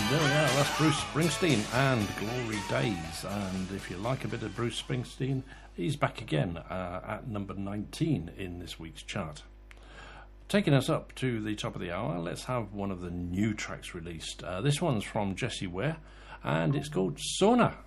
There we are, that's Bruce Springsteen and Glory Days. And if you like a bit of Bruce Springsteen, he's back again at number 19 in this week's chart. Taking us up to the top of the hour, let's have one of the new tracks released. This one's from Jessie Ware, and it's called Sauna.